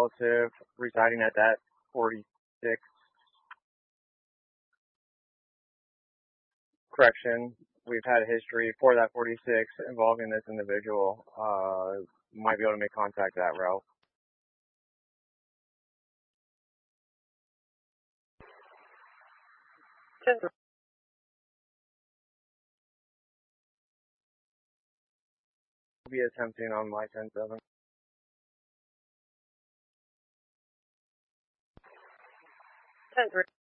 relative residing at that 46. Correction, we've had a history for that 46 involving this individual. Might be able to make contact that route. We'll be attempting on my 10-7. 10-3.